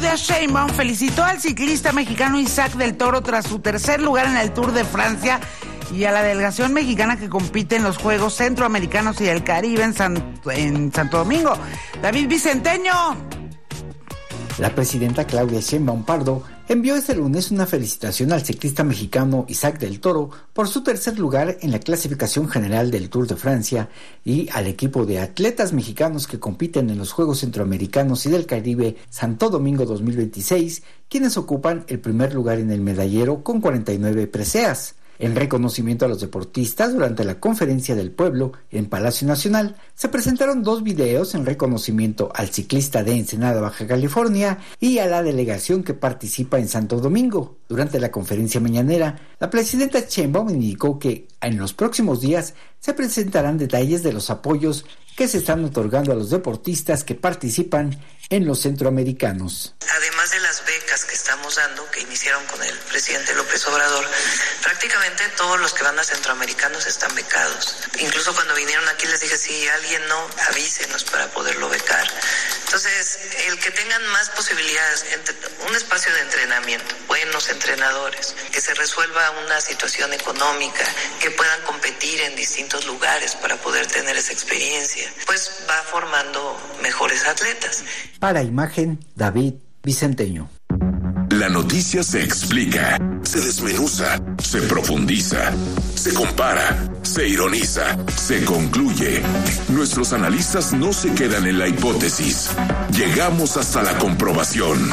Claudia Sheinbaum felicitó al ciclista mexicano Isaac del Toro tras su tercer lugar en el Tour de Francia y a la delegación mexicana que compite en los Juegos Centroamericanos y del Caribe en Santo Domingo. David Vicenteño. La presidenta Claudia Sheinbaum Pardo envió este lunes una felicitación al ciclista mexicano Isaac del Toro por su tercer lugar en la clasificación general del Tour de Francia y al equipo de atletas mexicanos que compiten en los Juegos Centroamericanos y del Caribe Santo Domingo 2026, quienes ocupan el primer lugar en el medallero con 49 preseas. En reconocimiento a los deportistas, durante la Conferencia del Pueblo en Palacio Nacional, se presentaron 2 videos en reconocimiento al ciclista de Ensenada, Baja California, y a la delegación que participa en Santo Domingo. Durante la conferencia mañanera, la presidenta Sheinbaum indicó que en los próximos días se presentarán detalles de los apoyos que se están otorgando a los deportistas que participan en los centroamericanos. Además de las becas que estamos dando, que iniciaron con el presidente López Obrador, prácticamente todos los que van a centroamericanos están becados. Incluso cuando vinieron aquí les dije, si alguien no, avísenos para poderlo becar. Entonces, el que tengan más posibilidades, un espacio de entrenamiento, buenos entrenadores, que se resuelva una situación económica, que puedan competir en distintos lugares para poder tener esa experiencia, pues va formando mejores atletas. Para Imagen, David Vicenteño. La noticia se explica, se desmenuza, se profundiza, se compara, se ironiza, se concluye. Nuestros analistas no se quedan en la hipótesis. Llegamos hasta la comprobación.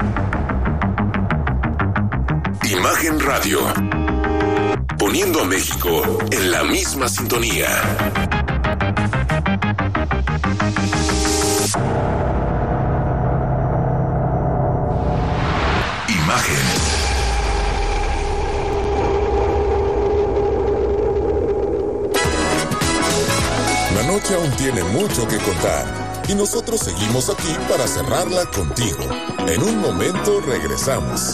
Imagen Radio. Poniendo a México en la misma sintonía. Imagen. La noche aún tiene mucho que contar y nosotros seguimos aquí para cerrarla contigo. En un momento regresamos.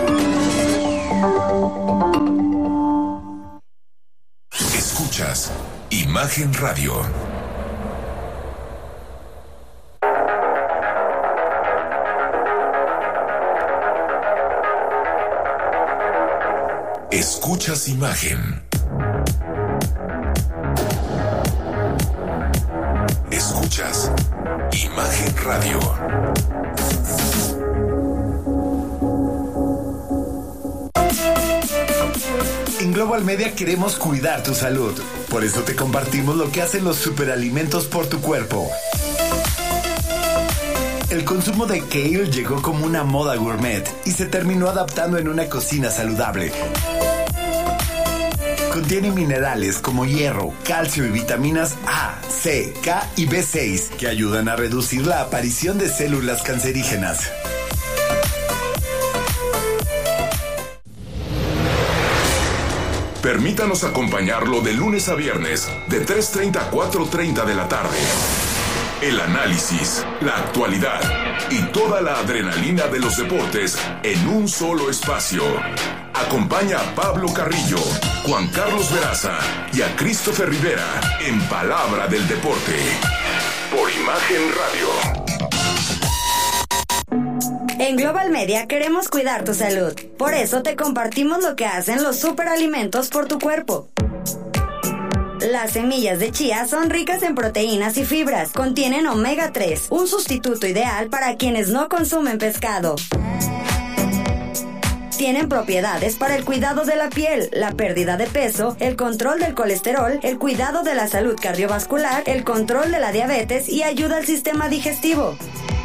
Escuchas Imagen Radio. Escuchas Imagen. Escuchas Imagen Radio. En Global Media queremos cuidar tu salud. Por eso te compartimos lo que hacen los superalimentos por tu cuerpo. El consumo de kale llegó como una moda gourmet y se terminó adaptando en una cocina saludable. Contiene minerales como hierro, calcio y vitaminas A, C, K y B6 que ayudan a reducir la aparición de células cancerígenas. Permítanos acompañarlo de lunes a viernes, de 3:30 a 4:30 de la tarde. El análisis, la actualidad y toda la adrenalina de los deportes en un solo espacio. Acompaña a Pablo Carrillo, Juan Carlos Veraza y a Christopher Rivera en Palabra del Deporte. Por Imagen Radio. En Global Media queremos cuidar tu salud. Por eso te compartimos lo que hacen los superalimentos por tu cuerpo. Las semillas de chía son ricas en proteínas y fibras. Contienen omega 3, un sustituto ideal para quienes no consumen pescado. Tienen propiedades para el cuidado de la piel, la pérdida de peso, el control del colesterol, el cuidado de la salud cardiovascular, el control de la diabetes y ayuda al sistema digestivo.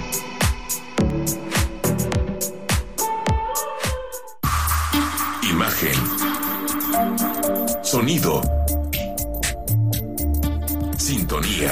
Imagen. Sonido. Sintonía.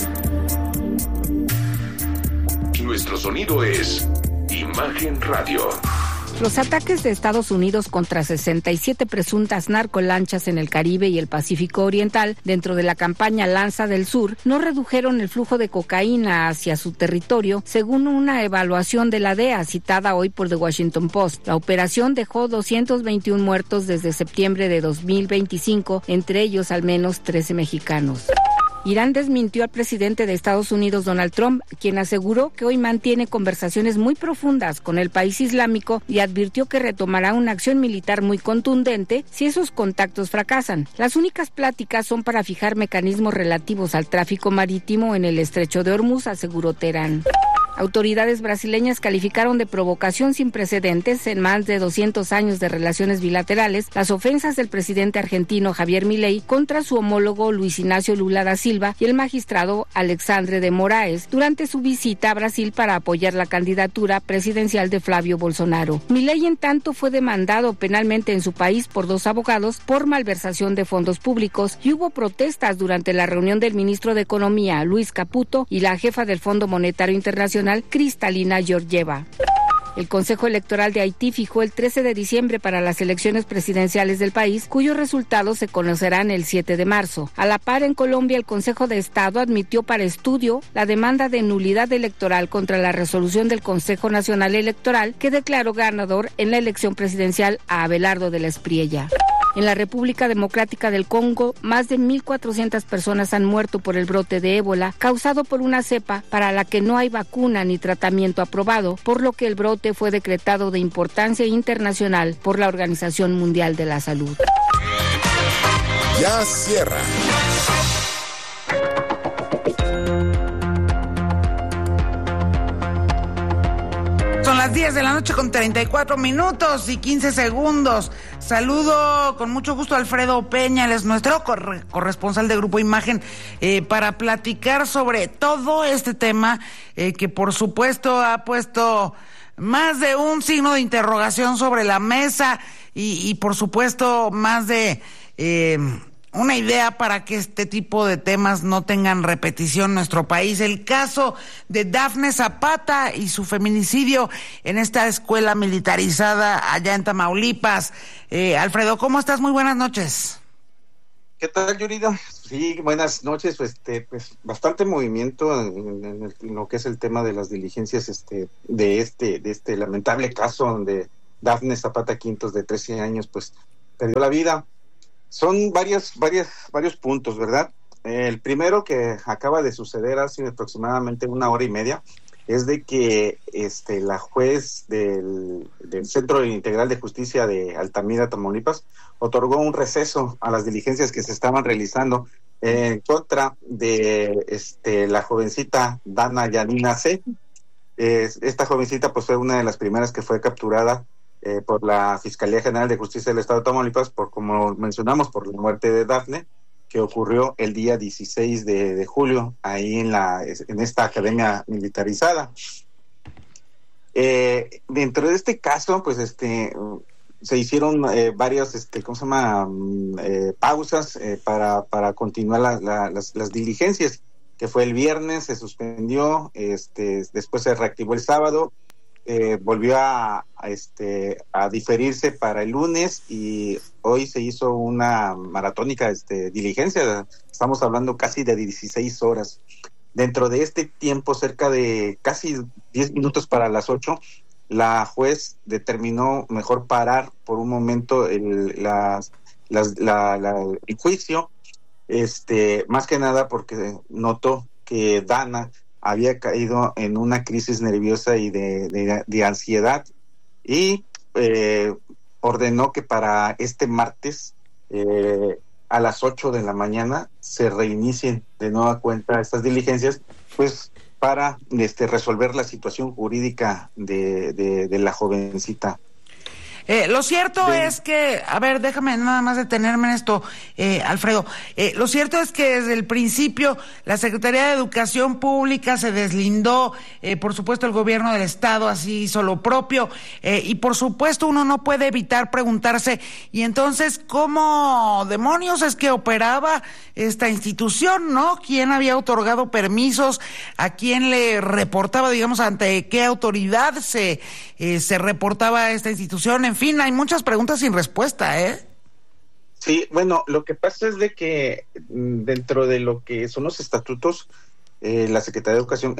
Nuestro sonido es Imagen Radio. Los ataques de Estados Unidos contra 67 presuntas narcolanchas en el Caribe y el Pacífico Oriental dentro de la campaña Lanza del Sur no redujeron el flujo de cocaína hacia su territorio, según una evaluación de la DEA citada hoy por The Washington Post. La operación dejó 221 muertos desde septiembre de 2025, entre ellos al menos 13 mexicanos. Irán desmintió al presidente de Estados Unidos, Donald Trump, quien aseguró que hoy mantiene conversaciones muy profundas con el país islámico y advirtió que retomará una acción militar muy contundente si esos contactos fracasan. Las únicas pláticas son para fijar mecanismos relativos al tráfico marítimo en el estrecho de Hormuz, aseguró Teherán. Autoridades brasileñas calificaron de provocación sin precedentes en más de 200 años de relaciones bilaterales las ofensas del presidente argentino Javier Milei contra su homólogo Luis Ignacio Lula da Silva y el magistrado Alexandre de Moraes durante su visita a Brasil para apoyar la candidatura presidencial de Flavio Bolsonaro. Milei, en tanto, fue demandado penalmente en su país por 2 abogados por malversación de fondos públicos y hubo protestas durante la reunión del ministro de Economía, Luis Caputo, y la jefa del Fondo Monetario Internacional, Kristalina Georgieva. El Consejo Electoral de Haití fijó el 13 de diciembre para las elecciones presidenciales del país, cuyos resultados se conocerán el 7 de marzo. A la par, en Colombia, el Consejo de Estado admitió para estudio la demanda de nulidad electoral contra la resolución del Consejo Nacional Electoral que declaró ganador en la elección presidencial a Abelardo de la Espriella. En la República Democrática del Congo, más de 1,400 personas han muerto por el brote de ébola causado por una cepa para la que no hay vacuna ni tratamiento aprobado, por lo que el brote fue decretado de importancia internacional por la Organización Mundial de la Salud. Ya cierra. Son las 10 de la noche con 34 minutos y 15 segundos. Saludo con mucho gusto a Alfredo Peña, él es nuestro corresponsal de Grupo Imagen, para platicar sobre todo este tema que por supuesto ha puesto más de un signo de interrogación sobre la mesa y por supuesto más de una idea para que este tipo de temas no tengan repetición en nuestro país. El caso de Dafne Zapata y su feminicidio en esta escuela militarizada allá en Tamaulipas. Alfredo, ¿cómo estás? Muy buenas noches. ¿Qué tal, Yurido? Sí, buenas noches. Pues bastante movimiento en lo que es el tema de las diligencias de este lamentable caso donde Dafne Zapata Quintos, de 13 años, pues perdió la vida. Son varios puntos, ¿verdad? El primero, que acaba de suceder hace aproximadamente 1 hora y media, es de que la juez del Centro Integral de Justicia de Altamira, Tamaulipas, otorgó un receso a las diligencias que se estaban realizando en contra de la jovencita Dana Yanina C. Esta jovencita pues fue una de las primeras que fue capturada por la Fiscalía General de Justicia del Estado de Tamaulipas, como mencionamos, por la muerte de Dafne, que ocurrió el día 16 de julio, ahí en esta academia militarizada. Dentro de este caso, pues se hicieron varias pausas para continuar las diligencias, que fue el viernes, se suspendió, después se reactivó el sábado, volvió a diferirse para el lunes y hoy se hizo una maratónica diligencia. Estamos hablando casi de 16 horas. Dentro de este tiempo, cerca de casi 10 minutos para las 8, la juez determinó mejor parar por un momento el juicio, más que nada porque notó que Dana había caído en una crisis nerviosa y de ansiedad, y ordenó que para este martes a las 8 de la mañana se reinicien de nueva cuenta estas diligencias, pues para resolver la situación jurídica de la jovencita. Lo cierto es que, a ver, déjame nada más detenerme en esto, Alfredo. Lo cierto es que desde el principio la Secretaría de Educación Pública se deslindó, por supuesto el gobierno del Estado así hizo lo propio, y por supuesto uno no puede evitar preguntarse, y entonces, ¿cómo demonios es que operaba esta institución, no? ¿Quién había otorgado permisos? ¿A quién le reportaba, digamos, ante qué autoridad se reportaba esta institución? En fin, hay muchas preguntas sin respuesta, ¿eh? Sí, bueno, lo que pasa es de que dentro de lo que son los estatutos, la Secretaría de Educación,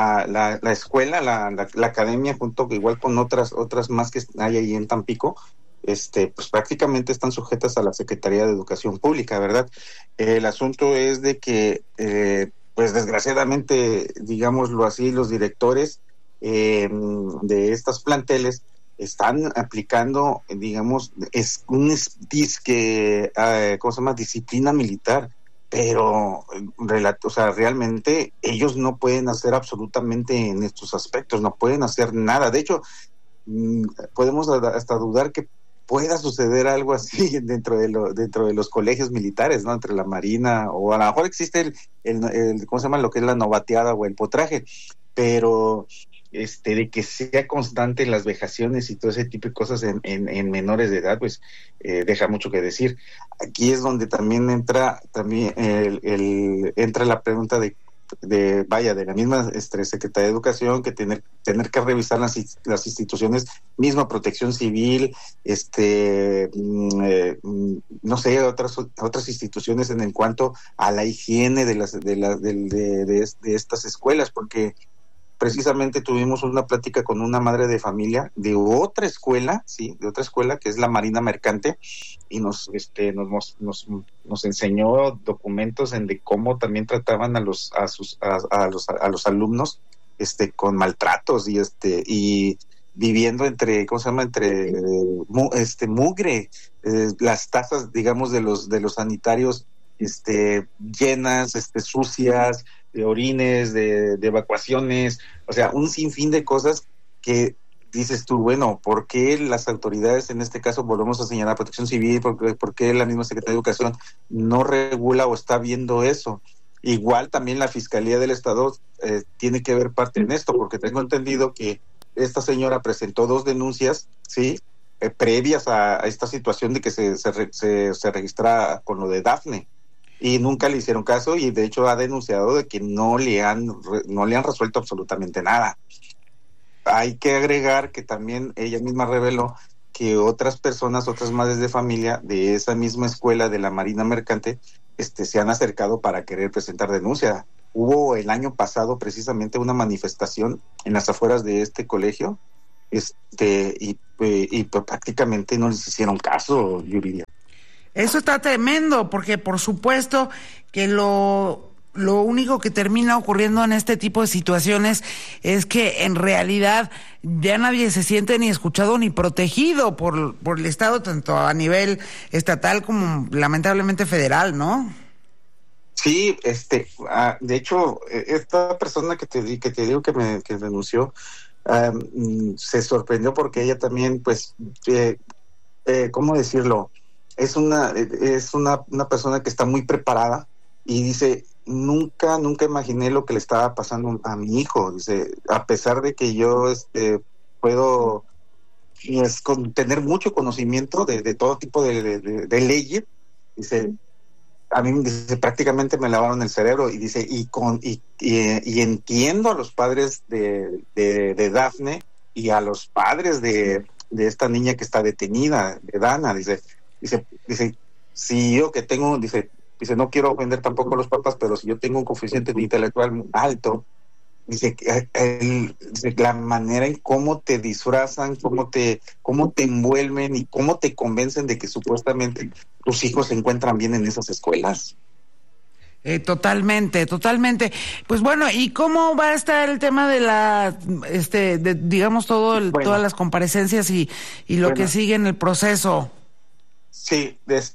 la escuela, la academia, junto igual con otras más que hay ahí en Tampico, pues prácticamente están sujetas a la Secretaría de Educación Pública, ¿verdad? El asunto es de que, pues desgraciadamente, digámoslo así, los directores de estas planteles están aplicando, digamos, ¿cómo se llama? Disciplina militar, pero, realmente ellos no pueden hacer absolutamente en estos aspectos, no pueden hacer nada. De hecho, podemos hasta dudar que pueda suceder algo así dentro de los colegios militares, ¿no? Entre la Marina, o a lo mejor existe el ¿cómo se llama? Lo que es la novateada o el potraje, pero de que sea constante las vejaciones y todo ese tipo de cosas en menores de edad, pues deja mucho que decir. Aquí es donde también entra entra la pregunta de la misma Secretaría de Educación, que tener que revisar las instituciones, misma Protección Civil, no sé, otras instituciones en cuanto a la higiene de estas escuelas, porque precisamente tuvimos una plática con una madre de familia de otra escuela, que es la Marina Mercante, y nos enseñó documentos de cómo también trataban a los alumnos con maltratos y viviendo entre mugre, las tazas, digamos, de los sanitarios llenas, sucias, de orines, de evacuaciones, o sea, un sinfín de cosas que dices tú, bueno, ¿por qué las autoridades, en este caso volvemos a señalar Protección Civil, por qué la misma Secretaría de Educación no regula o está viendo eso? Igual también la Fiscalía del Estado tiene que ver parte en esto, porque tengo entendido que esta señora presentó 2 denuncias, ¿sí?, previas a esta situación de que se registra con lo de Dafne, y nunca le hicieron caso, y de hecho ha denunciado de que no le han resuelto absolutamente nada. Hay que agregar que también ella misma reveló que otras madres de familia de esa misma escuela de la Marina Mercante se han acercado para querer presentar denuncia. Hubo el año pasado precisamente una manifestación en las afueras de este colegio, y pues prácticamente no les hicieron caso, Yuridia. Eso está tremendo, porque por supuesto que lo único que termina ocurriendo en este tipo de situaciones es que en realidad ya nadie se siente ni escuchado ni protegido por el Estado, tanto a nivel estatal como lamentablemente federal, ¿no? Sí, de hecho, esta persona que te digo que denunció, se sorprendió porque ella también, pues, ¿cómo decirlo? Es una persona que está muy preparada y dice, nunca imaginé lo que le estaba pasando a mi hijo. Dice, a pesar de que yo puedo tener mucho conocimiento de todo tipo de leyes, dice, a mí prácticamente me lavaron el cerebro, y dice, y entiendo a los padres de Dafne y a los padres de esta niña que está detenida, de Dana. Dice, si yo que tengo, dice, no quiero ofender tampoco a los papás, pero si yo tengo un coeficiente intelectual alto, dice, la manera en cómo te disfrazan, cómo te envuelven y cómo te convencen de que supuestamente tus hijos se encuentran bien en esas escuelas. Totalmente. Pues bueno, ¿y cómo va a estar el tema de digamos todas las comparecencias y lo que sigue en el proceso? Sí,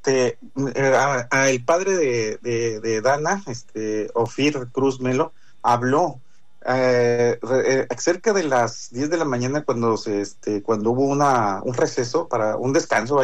el padre de Dana, Ofir Cruz Melo, habló cerca de las 10 de la mañana cuando hubo un receso para un descanso,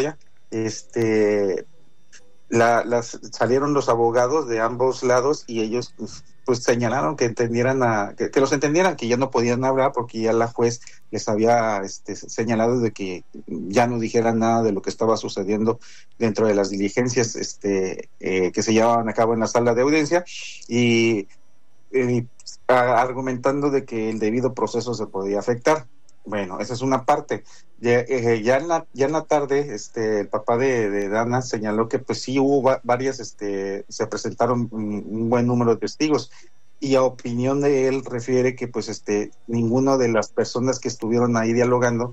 salieron los abogados de ambos lados y ellos pues señalaron que los entendieran, que ya no podían hablar porque ya la juez les había señalado de que ya no dijeran nada de lo que estaba sucediendo dentro de las diligencias que se llevaban a cabo en la sala de audiencia, y argumentando de que el debido proceso se podía afectar. Bueno, esa es una parte. Ya en la tarde, el papá de Dana señaló que pues sí hubo varias, se presentaron un buen número de testigos, y a opinión de él refiere que pues ninguna de las personas que estuvieron ahí dialogando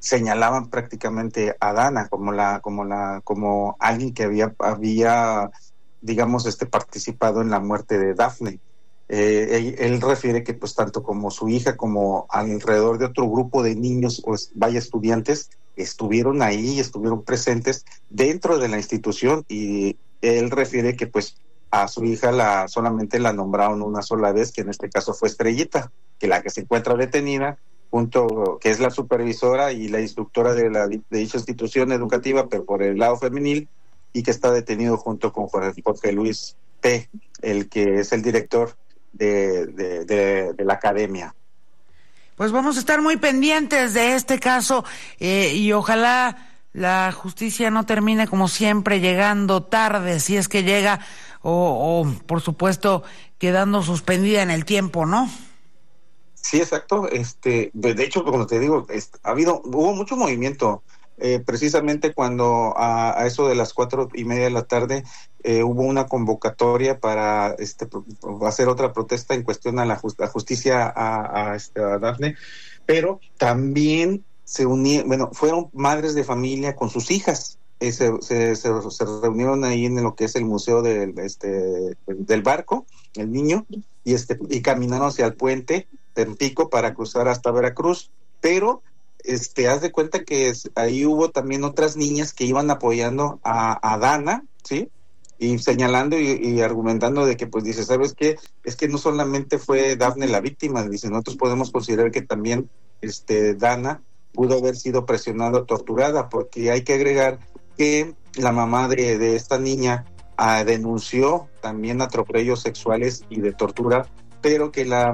señalaban prácticamente a Dana como alguien que había digamos participado en la muerte de Dafne. Él refiere que pues tanto como su hija como alrededor de otro grupo de niños estudiantes estuvieron ahí, estuvieron presentes dentro de la institución, y él refiere que pues a su hija solamente la nombraron una sola vez, que en este caso fue Estrellita, que la que se encuentra detenida que es la supervisora y la instructora de dicha institución educativa, pero por el lado femenil, y que está detenido junto con Jorge Luis P., el que es el director de la academia. Pues vamos a estar muy pendientes de este caso, y ojalá la justicia no termine como siempre llegando tarde, si es que llega, o por supuesto quedando suspendida en el tiempo, ¿no? Sí, exacto. De hecho, como te digo, hubo mucho movimiento. Precisamente cuando a eso de las 4:30 de la tarde hubo una convocatoria para hacer otra protesta en cuestión a la justicia a Dafne, pero también fueron madres de familia con sus hijas. Se reunieron ahí en lo que es el museo del barco, el niño, y caminaron hacia el puente Tampico para cruzar hasta Veracruz, pero haz de cuenta que ahí hubo también otras niñas que iban apoyando a Dana, ¿sí? Y señalando y argumentando de que, pues, dice, ¿sabes qué? Es que no solamente fue Dafne la víctima, dice, nosotros podemos considerar que también Dana pudo haber sido presionada o torturada, porque hay que agregar que la mamá de esta niña denunció también atropellos sexuales y de tortura, pero que la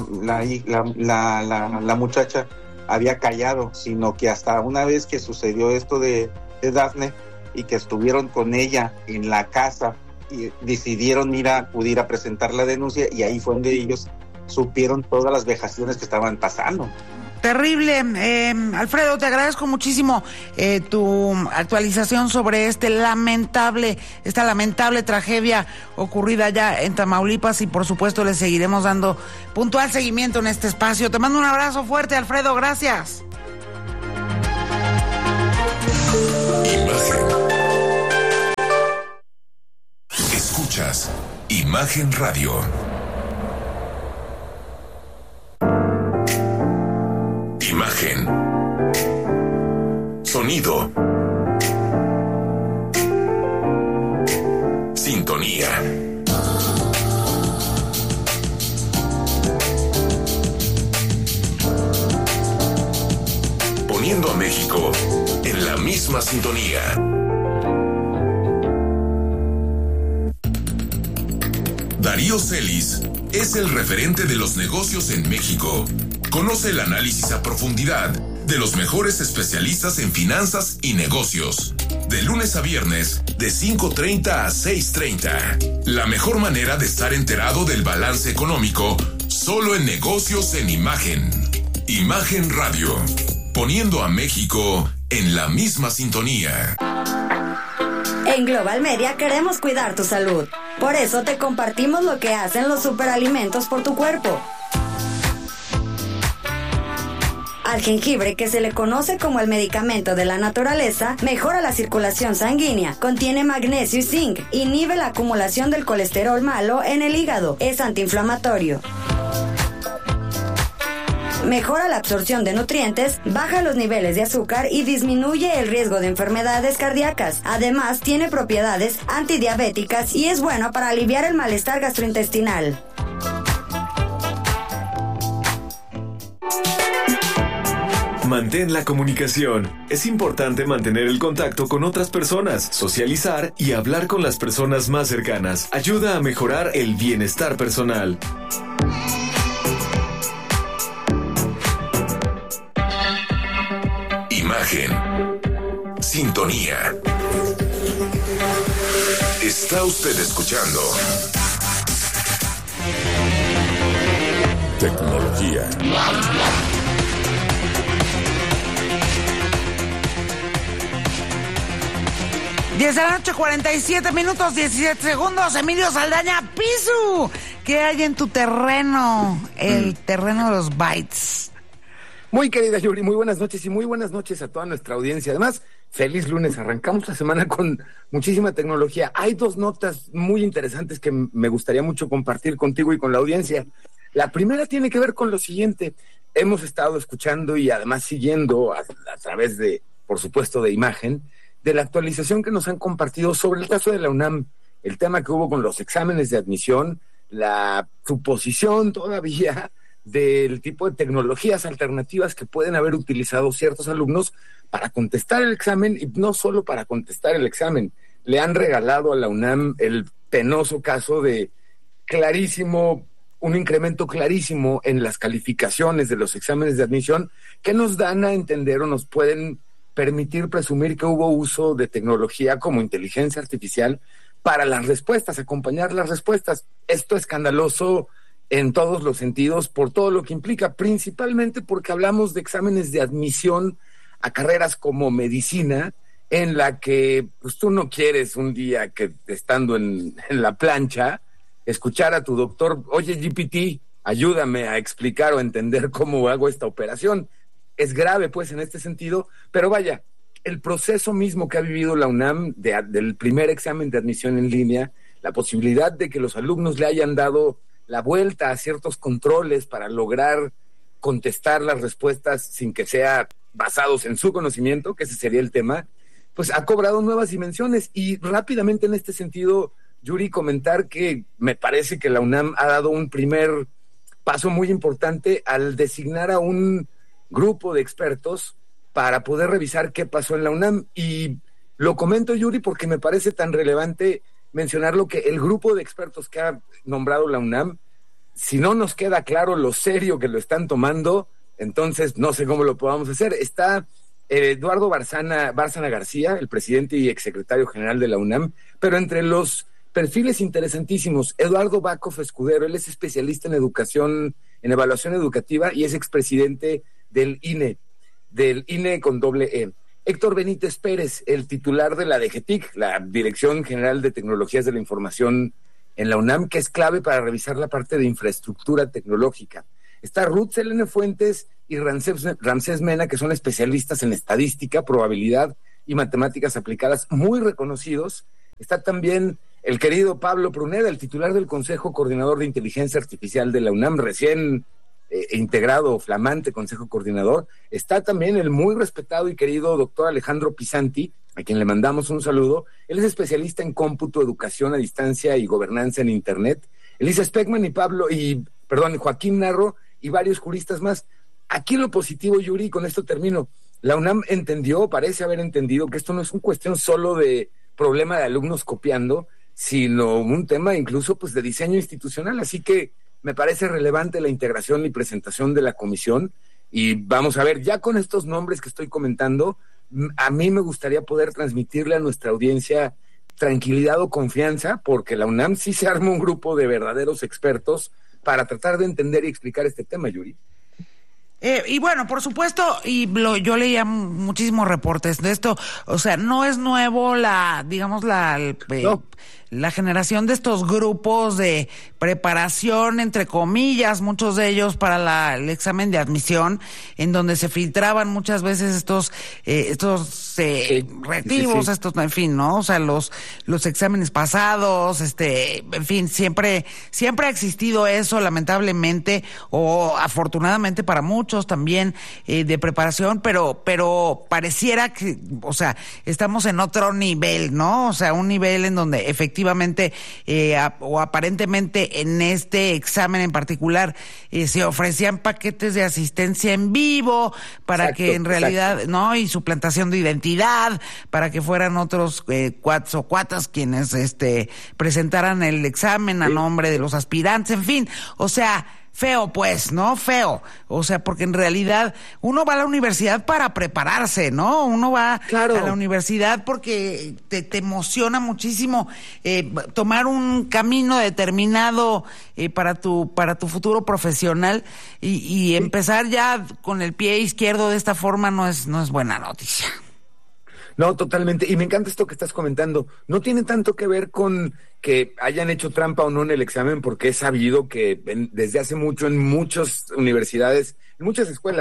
muchacha había callado, sino que hasta una vez que sucedió esto de Dafne y que estuvieron con ella en la casa y decidieron acudir a presentar la denuncia, y ahí fue donde ellos supieron todas las vejaciones que estaban pasando. Terrible. Alfredo, te agradezco muchísimo tu actualización sobre esta lamentable tragedia ocurrida allá en Tamaulipas, y por supuesto le seguiremos dando puntual seguimiento en este espacio. Te mando un abrazo fuerte, Alfredo, gracias. Imagen. Escuchas Imagen Radio. Imagen. Sonido. Sintonía. Poniendo a México en la misma sintonía. Darío Celis es el referente de los negocios en México. Conoce el análisis a profundidad de los mejores especialistas en finanzas y negocios. De lunes a viernes, de 5:30 a 6:30. La mejor manera de estar enterado del balance económico, solo en Negocios en Imagen. Imagen Radio. Poniendo a México en la misma sintonía. En Global Media queremos cuidar tu salud. Por eso te compartimos lo que hacen los superalimentos por tu cuerpo. Al jengibre, que se le conoce como el medicamento de la naturaleza, mejora la circulación sanguínea, contiene magnesio y zinc, inhibe la acumulación del colesterol malo en el hígado, es antiinflamatorio. Mejora la absorción de nutrientes, baja los niveles de azúcar y disminuye el riesgo de enfermedades cardíacas. Además, tiene propiedades antidiabéticas y es bueno para aliviar el malestar gastrointestinal. Mantén la comunicación. Es importante mantener el contacto con otras personas, socializar y hablar con las personas más cercanas. Ayuda a mejorar el bienestar personal. Imagen. Sintonía. Está usted escuchando Tecnología. Diez de la noche, 47 minutos, 17 segundos. Emilio Saldaña, Pisu, ¿qué hay en tu terreno? El terreno de los bytes. Muy querida Yuri, muy buenas noches y muy buenas noches a toda nuestra audiencia. Además, feliz lunes, arrancamos la semana con muchísima tecnología. Hay 2 notas muy interesantes que me gustaría mucho compartir contigo y con la audiencia. La primera tiene que ver con lo siguiente. Hemos estado escuchando y además siguiendo a través de, por supuesto, de imagen, de la actualización que nos han compartido sobre el caso de la UNAM, el tema que hubo con los exámenes de admisión, la suposición todavía del tipo de tecnologías alternativas que pueden haber utilizado ciertos alumnos para contestar el examen, y no solo para contestar el examen. Le han regalado a la UNAM el penoso caso de un incremento clarísimo en las calificaciones de los exámenes de admisión, que nos dan a entender o nos pueden permitir presumir que hubo uso de tecnología como inteligencia artificial para las respuestas, acompañar las respuestas. Esto es escandaloso en todos los sentidos, por todo lo que implica, principalmente porque hablamos de exámenes de admisión a carreras como medicina, en la que pues, tú no quieres un día que estando en la plancha, escuchar a tu doctor, oye GPT, ayúdame a explicar o entender cómo hago esta operación. Es grave pues en este sentido, pero vaya, el proceso mismo que ha vivido la UNAM del primer examen de admisión en línea, la posibilidad de que los alumnos le hayan dado la vuelta a ciertos controles para lograr contestar las respuestas sin que sea basados en su conocimiento, que ese sería el tema, pues ha cobrado nuevas dimensiones. Y rápidamente en este sentido, Yuri, comentar que me parece que la UNAM ha dado un primer paso muy importante al designar a un grupo de expertos para poder revisar qué pasó en la UNAM. Y lo comento, Yuri, porque me parece tan relevante mencionarlo, que el grupo de expertos que ha nombrado la UNAM, si no nos queda claro lo serio que lo están tomando, entonces no sé cómo lo podamos hacer. Está Eduardo Bárcena García, el presidente y exsecretario general de la UNAM, pero entre los perfiles interesantísimos, Eduardo Bacov Escudero, él es especialista en educación, en evaluación educativa, y es expresidente del INE con doble E. Héctor Benítez Pérez, el titular de la DGTIC, la Dirección General de Tecnologías de la Información en la UNAM, que es clave para revisar la parte de infraestructura tecnológica. Está Ruth Selene Fuentes y Ramsés Mena, que son especialistas en estadística, probabilidad y matemáticas aplicadas, muy reconocidos. Está también el querido Pablo Pruneda, el titular del Consejo Coordinador de Inteligencia Artificial de la UNAM, recién integrado, flamante Consejo Coordinador. Está también el muy respetado y querido doctor Alejandro Pisanti, a quien le mandamos un saludo. Él es especialista en cómputo, educación a distancia y gobernanza en Internet. Elisa Speckman Joaquín Narro y varios juristas más. Aquí lo positivo, Yuri, con esto termino. La UNAM parece haber entendido que esto no es una cuestión solo de problema de alumnos copiando, sino un tema incluso pues de diseño institucional. Así que me parece relevante la integración y presentación de la comisión, y vamos a ver, ya con estos nombres que estoy comentando, a mí me gustaría poder transmitirle a nuestra audiencia tranquilidad o confianza, porque la UNAM sí se arma un grupo de verdaderos expertos para tratar de entender y explicar este tema, Yuri. Y bueno, por supuesto, yo leía muchísimos reportes de esto, o sea, no es nuevo la generación de estos grupos de preparación, entre comillas, muchos de ellos para el examen de admisión, en donde se filtraban muchas veces estos reactivos, sí. Estos, en fin, ¿no? O sea, los exámenes pasados, en fin, siempre ha existido eso, lamentablemente, o afortunadamente para muchos también, de preparación, pero pareciera que, o sea, estamos en otro nivel, ¿no? O sea, un nivel en donde efectivamente o aparentemente en este examen en particular se ofrecían paquetes de asistencia en vivo para que en realidad, ¿no? Y suplantación de identidad para que fueran otros cuates o cuatas quienes presentaran el examen a nombre de los aspirantes, en fin, o sea, feo pues, ¿no? Feo. O sea, porque en realidad uno va a la universidad para prepararse, ¿no? Uno va a la universidad porque te emociona muchísimo tomar un camino determinado para tu futuro profesional y empezar ya con el pie izquierdo de esta forma no es buena noticia. No, totalmente. Y me encanta esto que estás comentando. No tiene tanto que ver con que hayan hecho trampa o no en el examen, porque es sabido que desde hace mucho en muchas universidades, en muchas escuelas,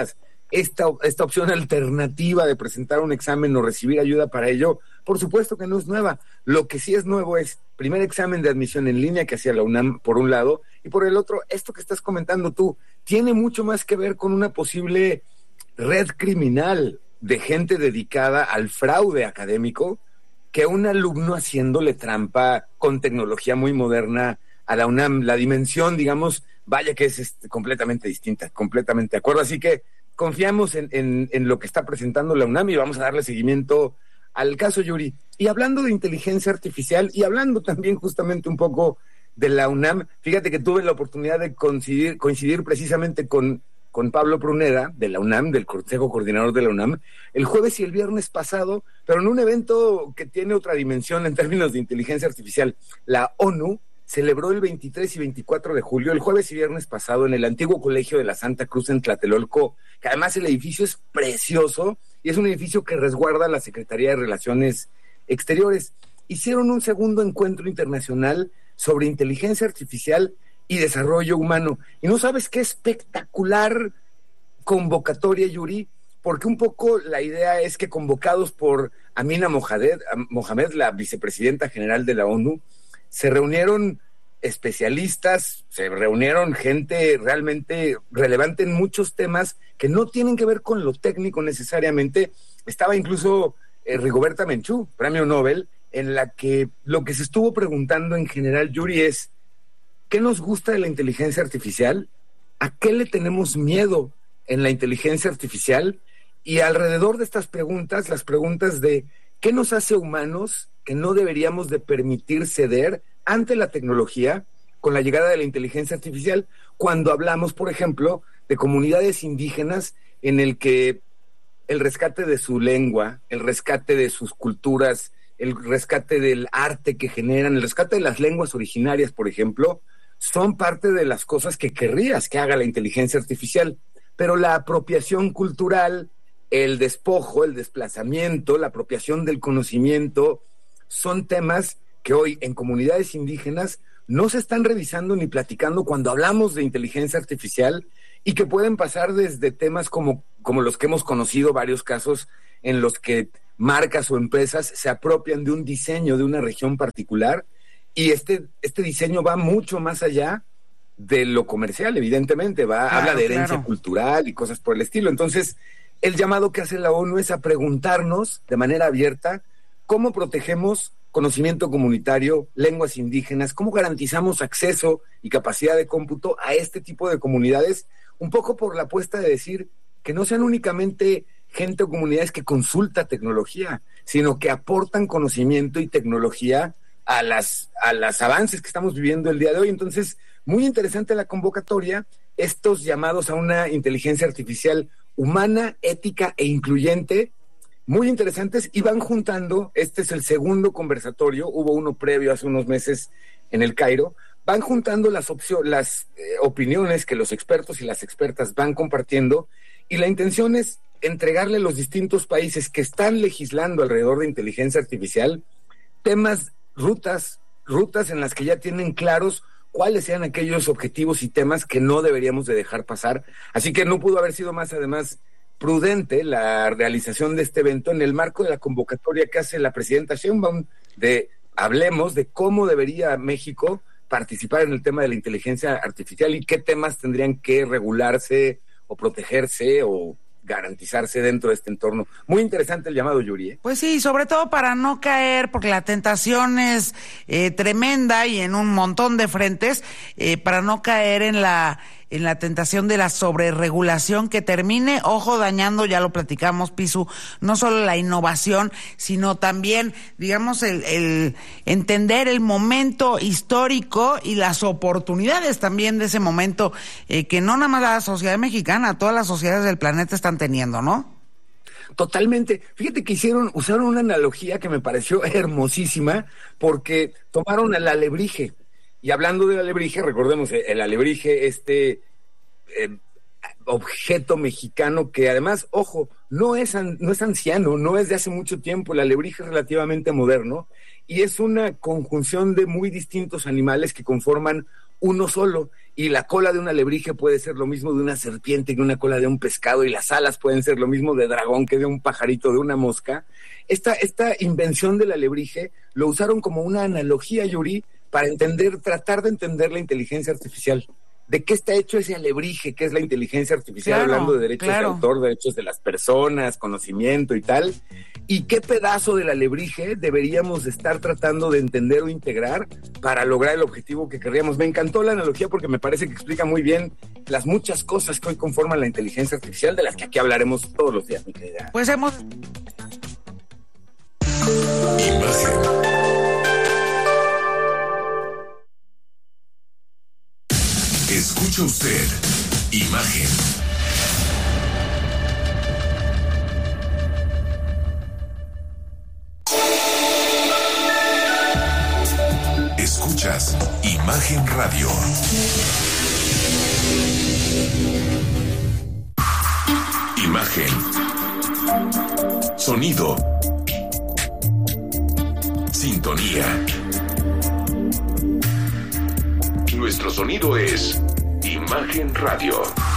esta opción alternativa de presentar un examen o recibir ayuda para ello, por supuesto que no es nueva. Lo que sí es nuevo es primer examen de admisión en línea que hacía la UNAM por un lado, y por el otro, esto que estás comentando tú, tiene mucho más que ver con una posible red criminal de gente dedicada al fraude académico que un alumno haciéndole trampa con tecnología muy moderna a la UNAM. La dimensión, digamos, vaya que es completamente distinta, completamente de acuerdo. Así que confiamos en lo que está presentando la UNAM y vamos a darle seguimiento al caso, Yuri. Y hablando de inteligencia artificial y hablando también justamente un poco de la UNAM, fíjate que tuve la oportunidad de coincidir precisamente con Pablo Pruneda, de la UNAM, del Consejo Coordinador de la UNAM, el jueves y el viernes pasado, pero en un evento que tiene otra dimensión en términos de inteligencia artificial. La ONU celebró el 23 y 24 de julio, el jueves y viernes pasado, en el antiguo Colegio de la Santa Cruz en Tlatelolco, que además el edificio es precioso y es un edificio que resguarda la Secretaría de Relaciones Exteriores. Hicieron un segundo encuentro internacional sobre inteligencia artificial y desarrollo humano. Y no sabes qué espectacular convocatoria, Yuri, porque un poco la idea es que convocados por Amina Mohamed, la vicepresidenta general de la ONU, se reunieron especialistas, se reunieron gente realmente relevante en muchos temas que no tienen que ver con lo técnico necesariamente. Estaba incluso Rigoberta Menchú, premio Nobel, en la que lo que se estuvo preguntando en general, Yuri, es ¿qué nos gusta de la inteligencia artificial? ¿A qué le tenemos miedo en la inteligencia artificial? Y alrededor de estas preguntas, las preguntas de ¿qué nos hace humanos que no deberíamos de permitir ceder ante la tecnología con la llegada de la inteligencia artificial? Cuando hablamos, por ejemplo, de comunidades indígenas en el que el rescate de su lengua, el rescate de sus culturas, el rescate del arte que generan, el rescate de las lenguas originarias, por ejemplo, son parte de las cosas que querrías que haga la inteligencia artificial. Pero la apropiación cultural, el despojo, el desplazamiento, la apropiación del conocimiento, son temas que hoy en comunidades indígenas no se están revisando ni platicando cuando hablamos de inteligencia artificial, y que pueden pasar desde temas como los que hemos conocido, varios casos en los que marcas o empresas se apropian de un diseño de una región particular, y este diseño va mucho más allá de lo comercial, evidentemente, habla de herencia cultural y cosas por el estilo. Entonces, el llamado que hace la ONU es a preguntarnos de manera abierta cómo protegemos conocimiento comunitario, lenguas indígenas, cómo garantizamos acceso y capacidad de cómputo a este tipo de comunidades, un poco por la apuesta de decir que no sean únicamente gente o comunidades que consulta tecnología, sino que aportan conocimiento y tecnología a las avances que estamos viviendo el día de hoy. Entonces, muy interesante la convocatoria, estos llamados a una inteligencia artificial humana, ética e incluyente, muy interesantes, y van juntando, este es el segundo conversatorio, hubo uno previo hace unos meses en el Cairo, van juntando las opiniones que los expertos y las expertas van compartiendo, y la intención es entregarle a los distintos países que están legislando alrededor de inteligencia artificial temas, rutas en las que ya tienen claros cuáles sean aquellos objetivos y temas que no deberíamos de dejar pasar. Así que no pudo haber sido más, además, prudente la realización de este evento en el marco de la convocatoria que hace la presidenta Sheinbaum de hablemos de cómo debería México participar en el tema de la inteligencia artificial y qué temas tendrían que regularse o protegerse o garantizarse dentro de este entorno. Muy interesante el llamado, Yuri, ¿eh? Pues sí, sobre todo para no caer, porque la tentación es tremenda y en un montón de frentes, para no caer en la tentación de la sobreregulación que termine, ojo, dañando, ya lo platicamos, Pisu, no solo la innovación, sino también, digamos, el entender el momento histórico y las oportunidades también de ese momento, que no nada más la sociedad mexicana, todas las sociedades del planeta están teniendo, ¿no? Totalmente. Fíjate que usaron una analogía que me pareció hermosísima, porque tomaron el alebrije. Y hablando del alebrije, recordemos, el alebrije, objeto mexicano que además, ojo, no es anciano, no es de hace mucho tiempo, el alebrije es relativamente moderno y es una conjunción de muy distintos animales que conforman uno solo, y la cola de un alebrije puede ser lo mismo de una serpiente que una cola de un pescado, y las alas pueden ser lo mismo de dragón que de un pajarito, de una mosca. Esta invención del alebrije lo usaron como una analogía, Yuri, para tratar de entender la inteligencia artificial. ¿De qué está hecho ese alebrije? ¿Qué es la inteligencia artificial? Claro, hablando de derechos de claro. autor, derechos de las personas, conocimiento y tal. ¿Y qué pedazo del alebrije deberíamos estar tratando de entender o integrar para lograr el objetivo que querríamos? Me encantó la analogía porque me parece que explica muy bien las muchas cosas que hoy conforman la inteligencia artificial, de las que aquí hablaremos todos los días, mi querida. Pues hemos... Imagen. Escucha usted Imagen. Escuchas Imagen Radio. Imagen. Sonido. Sintonía. Nuestro sonido es Imagen Radio.